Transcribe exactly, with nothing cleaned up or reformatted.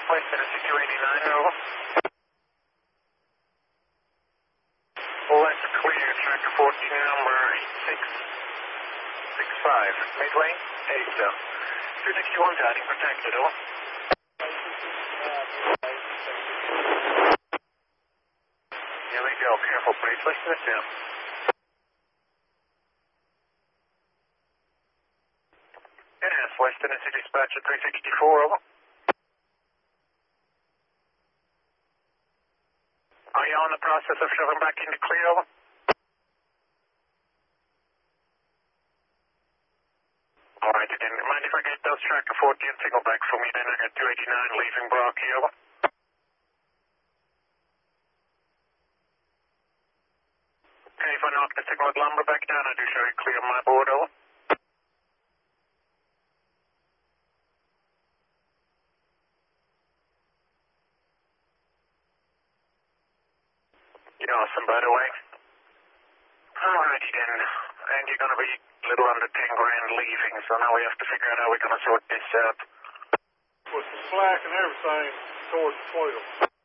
West Tennessee two eighty-nine, over. Well, that's clear. Tracker fourteen, number eight six six five. Midway, eight, so. two sixty-one guiding protected, over. Here we go. Careful, please. Listen this down. Yes, West Tennessee dispatcher three sixty-four, over. Are you in the process of shoving back into clear, over? Alright, then. Mind if I get those tracker fourteen signal back for me, then I got two eighty-nine leaving Brocky, over. Okay, if I knock the signal at lumber back down, I do show you clear on my board, over. You're awesome, by the way. Alrighty then. And you're gonna be a little under ten grand leaving, so now we have to figure out how we're gonna sort this out. With the slack and everything towards twelve.